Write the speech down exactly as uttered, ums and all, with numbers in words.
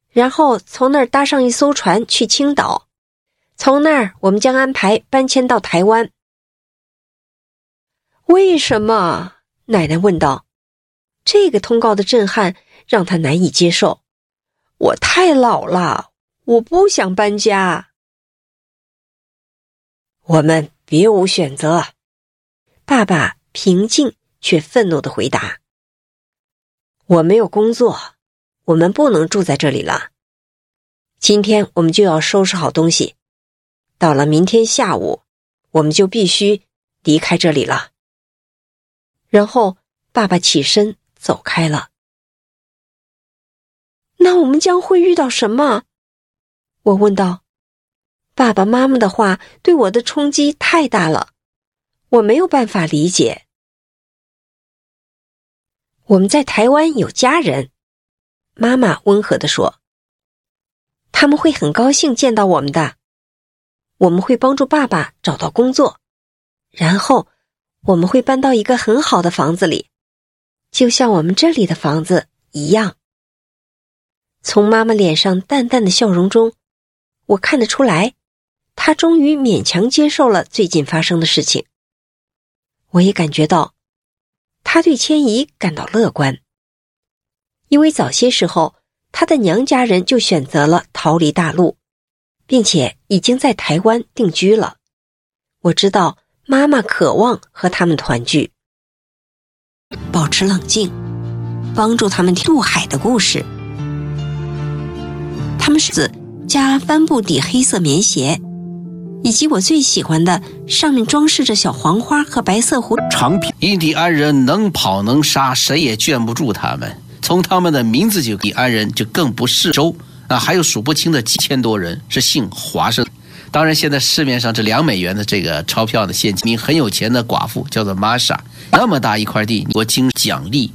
然后从那儿搭上一艘船去青岛，从那儿我们将安排搬迁到台湾。为什么？奶奶问道。这个通告的震撼让她难以接受。我太老了，我不想搬家。我们别无选择，爸爸平静却愤怒地回答。我没有工作，我们不能住在这里了。今天我们就要收拾好东西，到了明天下午，我们就必须离开这里了。然后爸爸起身走开了。那我们将会遇到什么？我问道。爸爸妈妈的话对我的冲击太大了，我没有办法理解。我们在台湾有家人，妈妈温和地说。他们会很高兴见到我们的。我们会帮助爸爸找到工作，然后我们会搬到一个很好的房子里，就像我们这里的房子一样。从妈妈脸上淡淡的笑容中，我看得出来，她终于勉强接受了最近发生的事情。我也感觉到，她对迁移感到乐观，因为早些时候，她的娘家人就选择了逃离大陆，并且已经在台湾定居了。我知道妈妈渴望和他们团聚。保持冷静，帮助他们听渡海的故事。他们是加帆布底黑色棉鞋，以及我最喜欢的上面装饰着小黄花和白色蝴蝶长皮。印第安人能跑能杀，谁也圈不住他们。从他们的名字就，印第安人就更不是州啊，还有数不清的几千多人是姓华生。当然，现在市面上这两美元的这个钞票的现金，很有钱的寡妇叫做玛莎，那么大一块地，我经奖励